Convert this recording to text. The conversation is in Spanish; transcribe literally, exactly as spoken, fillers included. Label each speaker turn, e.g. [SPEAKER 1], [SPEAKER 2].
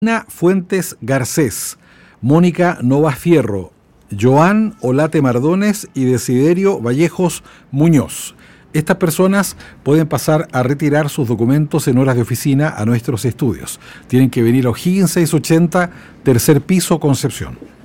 [SPEAKER 1] Ana Fuentes Garcés, Mónica Novas Fierro, Joan Olate Mardones y Desiderio Vallejos Muñoz. Estas personas pueden pasar a retirar sus documentos en horas de oficina a nuestros estudios. Tienen que venir a O'Higgins seiscientos ochenta, tercer piso, Concepción.